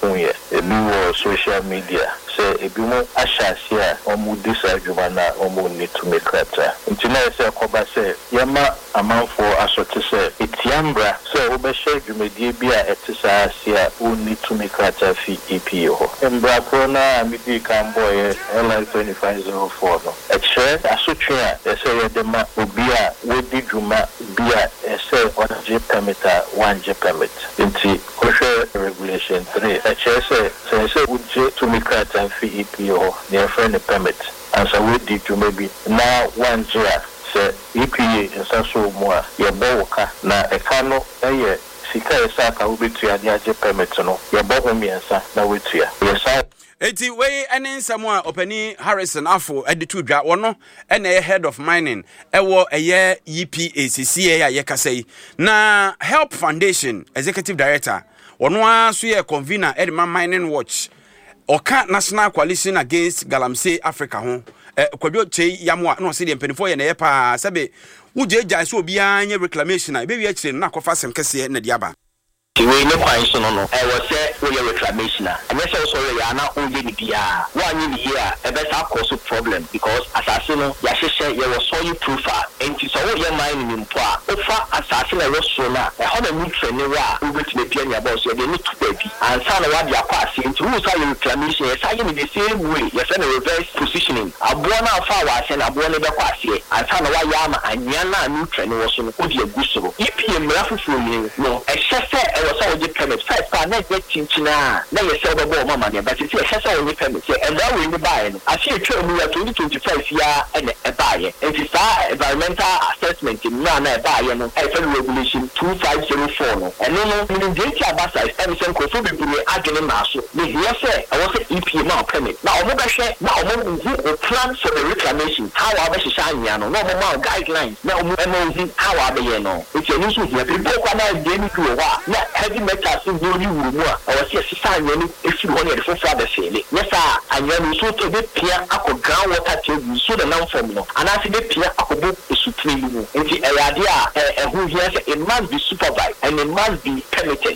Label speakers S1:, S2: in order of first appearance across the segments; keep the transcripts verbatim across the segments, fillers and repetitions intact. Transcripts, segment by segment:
S1: huye ebi wo social media say ebi mo ahyase a omu disa adwuma na omu ni to make krata nti na say koba say yema amanfo asote say etiambra say obehye adwumadie bi a etisa ase a oni to make krata fi E P A ho embra corona amidi kamboye L I twenty-five oh four no ekye asotwe a say yedema obi a wedi dwuma bi a say oje permit one J permit nti koshe regulation three ekye say say say uje to make krata fi E P A ho near friend permit and so we did to maybe now one year say E P A nsa so mo a ye bo ka na e ka no eye sika esaka wo betua de age permit no ye bo ho miensa na wetua yes
S2: eti we ene nsam a opani Harrison Afo editu dwa wono ene head of mining ewo eye E P A C C A ye kasai na Help Foundation executive director wono aso ye convener Edman Mining Watch Oka National Coalition Against Galamsey Africa ho eh kwadwo chei yamwa no se de mpanifo ye na ye pa sabe wujeja so obi anya reclamation a be wi akire na kofa sem kese na diaba
S3: we no kwan so no no e wo se we reclamation a anya se so we ya na onye ni bia wa anyi ni here e be sa cause problem because asase no ya hwehwe ye wo soil proofer enti so wo ye mine ni mpo a ofa asase na we so na e ho na nutrient ni wa wo betime pia ni about so de ni to baby ansa na wa de akwa ase enti wo sa reclamation ye sa ye ni the same way ye say na reverse positioning abo na afa wa ase na abo ne be kwa ase ansa na wa ya ma anya na nutrient wo so no odi agusoro E P A mrafufu ni no e hwehwe so we get permit first pa na get chinchina na ye say obo mama ne but see e say we permit say and that we ni buy no I see twa mu ya twenty twenty-five ya e na e buy e it is environmental assessment na na e buy no e federal regulation two five oh four no and no no ni dey tia basa e say ko so be buru adwene na so ni here say I want E P A ma permit na omo be hwe na omo who plan for the reclamation how I be sha anya no no omo guidelines na omo e how I be no it's a new so here people kwa na dey ni ku wa na heavy metals in the new room. I was here, sister, if you want to for the sale. Yes, I am so to be peer, I could groundwater table, so the non formula. And I see the peer, I could book a supreme. And the idea, who hears it must be supervised and it must be permitted.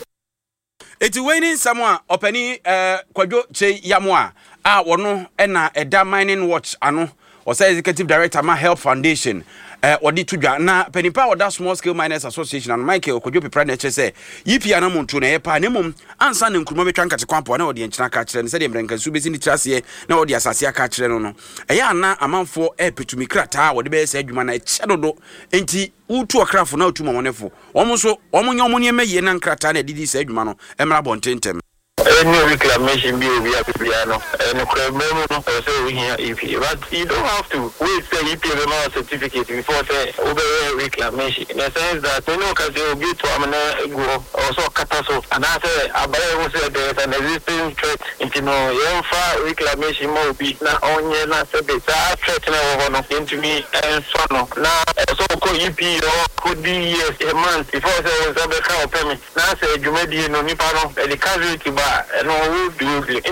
S2: It's waiting someone, Openi, uh, Kwadwo Chei Yamwa, ah, wono, ena, Eda Mining Watch, ano, or say executive director, ma Help Foundation. Eh odi tudwa na penipa oda Small Scale Miners Association and Michael Kwadwo Pepra na che say E P A na montu na ye pa ne mum ansa ne nkruma betwa nkate kwampo na odi enchina ka kire ne se de mrenka su besi ni trase na odi asase aka kire no no eya na amanfo e petumi krata odi be se adwuma na e chedodo enti utu okrafo na utu momonefo omo so omo nyomo ne meye na nkrata na didi se adwuma no emra bontentem
S1: any reclamation be we have piano and no no say we here E P A but you don't have to wait say E P A no certificate before say over reclamation in the sense that you know cause you be to amana go also kataso and I say abale we say there is an existing threat into no yenfa reclamation mo be na onye na say be that threat na no into me and so no na so ko E P A could be years a month before say we say come permit na say jumedi no nipa no the casualty and all do it.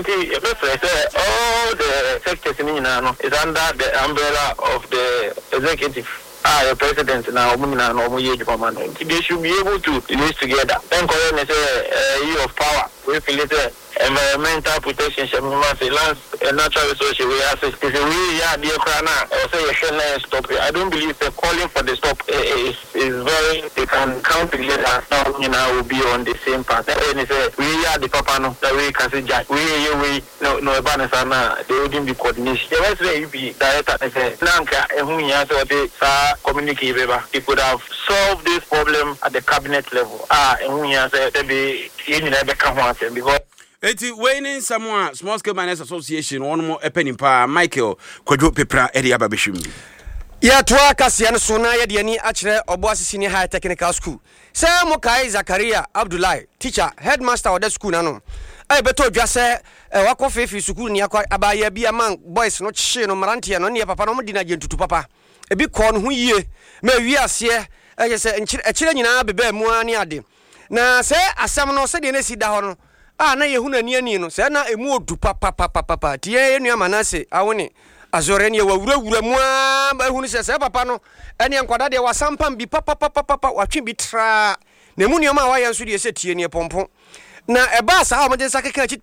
S1: All the sectors in Inano is under the umbrella of the executive. Ah, the president now, they should be able to live together. Then, Colonel say, a year of power. We feel it. Environmental protection, lands and natural resources. We have is a really yeah, dear Krana. I say you shouldn't stop it. I don't believe the calling for the stop is is very. They can count together. Now you know will be on the same path. And they say we are the papa no that we can say Jack. We we no no banana. They wouldn't be coordination. The rest way you be director. They say Nanka and who you answer they sa communicate. They could have solved this problem at the cabinet level. Ah, and who you answer they be in the come because.
S2: Eti waiting someone Small Scale Miners Association one more epenipa Michael Kwadwo Pepra edi ababeshim.
S4: Ya twa kasian so na ye de ani akire obo asisi high technical school. Say mo kai Zakaria Abdullahi teacher headmaster of the school na no. Ai beto dwa say wako fefi school ni akwa abaya bia man boys no chie no marantia no ne papa no mo di na gentutu papa. Ebi ko no ho yie ma wi ase e say akire nyina beba mu ani ade. Na say asam no se de na si da ho no ah na yehu na ni ani no se na emu odu papa papa papa tie enu amanase awone azore ne wawura wura mu ba hu ni se se papa no ene nkwada de wasampam bi papa papa papa watwe bi tra na mu nioma wa yanso de se tie ne pompo na eba sa ha mo de sakeka